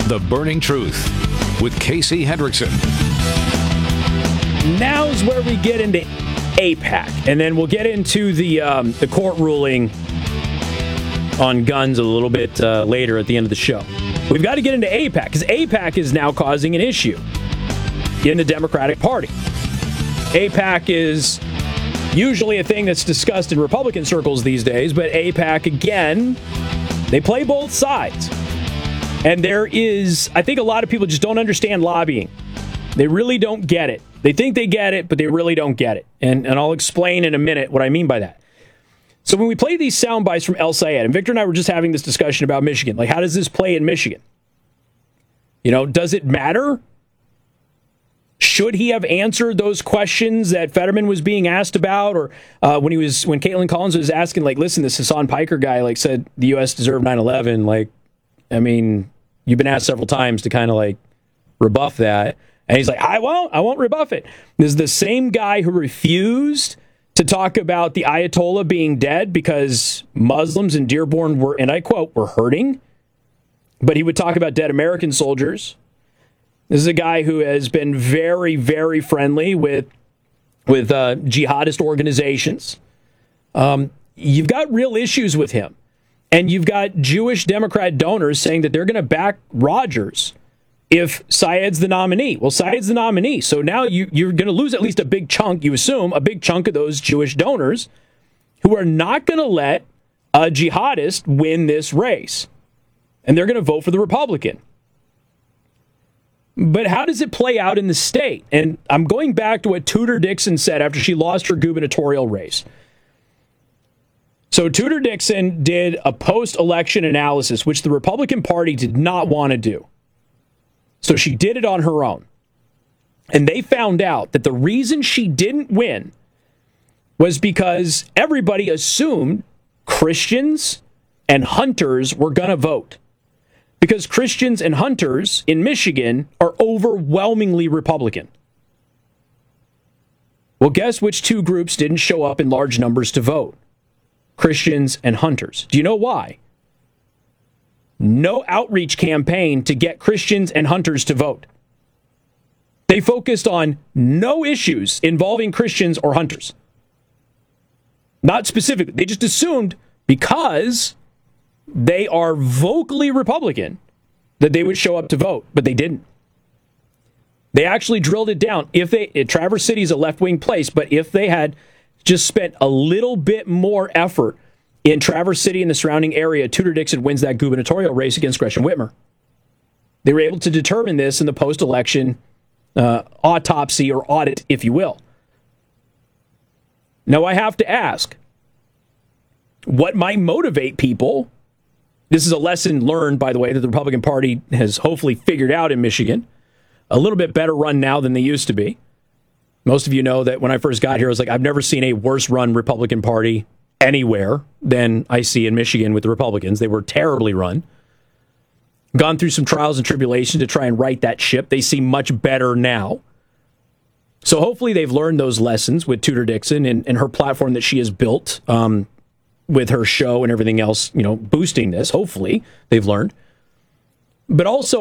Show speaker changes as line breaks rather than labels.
The Burning Truth with Casey Hendrickson.
Now's where we get into AIPAC, and then we'll get into the court ruling on guns a little bit later at the end of the show. We've got to get into AIPAC, because AIPAC is now causing an issue in the Democratic Party. AIPAC is usually a thing that's discussed in Republican circles these days, but AIPAC, again, they play both sides. And there is, I think a lot of people just don't understand lobbying. They really don't get it. They think they get it, but they really don't get it. And I'll explain in a minute what I mean by that. So when we play these sound bites from El Sayed, and Victor and I were just having this discussion about Michigan, like how does this play in Michigan? You know, does it matter? Should he have answered those questions that Fetterman was being asked about? Or when Caitlin Collins was asking, like, listen, this Hassan Piker guy, like, said the U.S. deserved 9/11. Like, I mean, you've been asked several times to kind of, like, rebuff that. And he's like, I won't rebuff it. This is the same guy who refused to talk about the Ayatollah being dead because Muslims in Dearborn were, and I quote, were hurting. But he would talk about dead American soldiers. This is a guy who has been very, very friendly with jihadist organizations. You've got real issues with him. And you've got Jewish Democrat donors saying that they're going to back Rogers if Syed's the nominee. Well, Syed's the nominee. So now you're going to lose at least a big chunk, you assume, a big chunk of those Jewish donors who are not going to let a jihadist win this race. And they're going to vote for the Republican. But how does it play out in the state? And I'm going back to what Tudor Dixon said after she lost her gubernatorial race. So Tudor Dixon did a post-election analysis, which the Republican Party did not want to do. So she did it on her own. And they found out that the reason she didn't win was because everybody assumed Christians and hunters were going to vote. Because Christians and hunters in Michigan are overwhelmingly Republican. Well, guess which two groups didn't show up in large numbers to vote? Christians and hunters. Do you know why? No outreach campaign to get Christians and hunters to vote. They focused on no issues involving Christians or hunters. Not specifically. They just assumed because they are vocally Republican that they would show up to vote, but they didn't. They actually drilled it down. Traverse City is a left-wing place, but if they had just spent a little bit more effort in Traverse City and the surrounding area, Tudor Dixon wins that gubernatorial race against Gretchen Whitmer. They were able to determine this in the post-election autopsy or audit, if you will. Now, I have to ask, what might motivate people? This is a lesson learned, by the way, that the Republican Party has hopefully figured out in Michigan. A little bit better run now than they used to be. Most of you know that when I first got here, I was like, I've never seen a worse run Republican Party anywhere than I see in Michigan with the Republicans. They were terribly run. Gone through some trials and tribulations to try and right that ship. They seem much better now. So hopefully they've learned those lessons with Tudor Dixon and her platform that she has built with her show and everything else, you know, boosting this. Hopefully they've learned. But also,